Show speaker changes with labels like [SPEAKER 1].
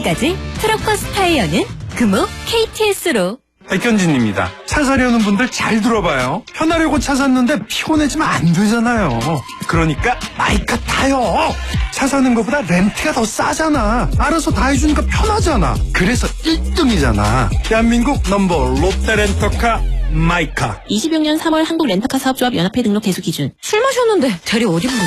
[SPEAKER 1] 지금까지 트럭버스 타이어는 금호 KTS로.
[SPEAKER 2] 백현진입니다. 차 사려는 분들 잘 들어봐요. 편하려고 차 샀는데 피곤해지면 안 되잖아요. 그러니까 마이카 타요. 차 사는 것보다 렌트가 더 싸잖아. 알아서 다 해주니까 편하잖아. 그래서 1등이잖아. 대한민국 넘버 롯데렌터카 마이카.
[SPEAKER 3] 2006년 3월 한국렌터카 사업조합 연합회 등록 대수 기준.
[SPEAKER 1] 술 마셨는데 대리 어디 부르